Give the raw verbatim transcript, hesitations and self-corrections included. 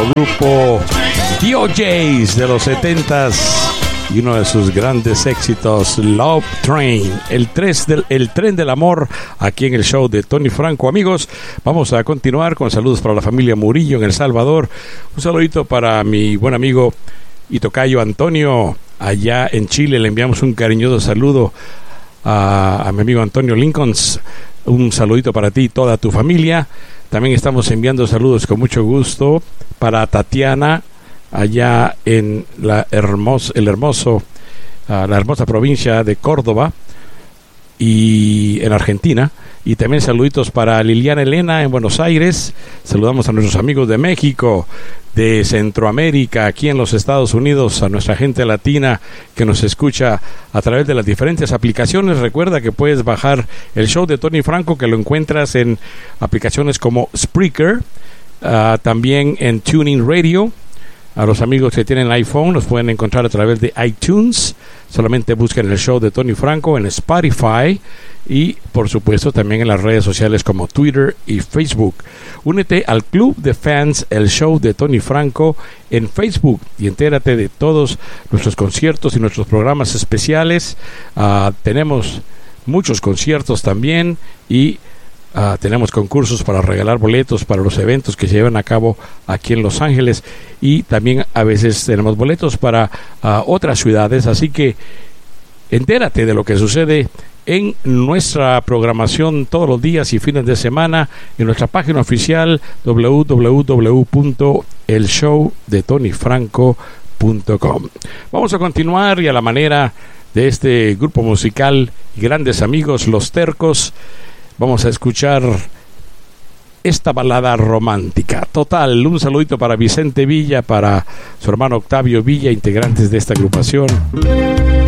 grupo The O Js de los setentas y uno de sus grandes éxitos, Love Train, el, tres del, el tren del amor, aquí en el show de Tony Franco. Amigos, vamos a continuar con saludos para la familia Murillo en El Salvador. Un saludito para mi buen amigo y tocayo Antonio allá en Chile. Le enviamos un cariñoso saludo a, a mi amigo Antonio Lincolns. Un saludito para ti y toda tu familia. También estamos enviando saludos con mucho gusto para Tatiana allá en la hermoso, el hermoso, uh, la hermosa provincia de Córdoba y en Argentina. Y también saluditos para Liliana Elena en Buenos Aires. Saludamos a nuestros amigos de México, de Centroamérica, aquí en los Estados Unidos, a nuestra gente latina que nos escucha a través de las diferentes aplicaciones. Recuerda que puedes bajar el show de Tony Franco, que lo encuentras en aplicaciones como Spreaker, uh, también en TuneIn Radio. A los amigos que tienen iPhone los pueden encontrar a través de iTunes. Solamente busquen el show de Tony Franco en Spotify y por supuesto también en las redes sociales como Twitter y Facebook. Únete al club de fans El Show de Tony Franco en Facebook y entérate de todos nuestros conciertos y nuestros programas especiales. Uh, tenemos muchos conciertos también y Uh, tenemos concursos para regalar boletos para los eventos que se llevan a cabo aquí en Los Ángeles, y también a veces tenemos boletos para uh, otras ciudades. Así que entérate de lo que sucede en nuestra programación todos los días y fines de semana en nuestra página oficial doble u doble u doble u punto el show de tony franco punto com. Vamos a continuar, y a la manera de este grupo musical y grandes amigos, Los Tercos, vamos a escuchar esta balada romántica. Total, un saludito para Vicente Villa, para su hermano Octavio Villa, integrantes de esta agrupación.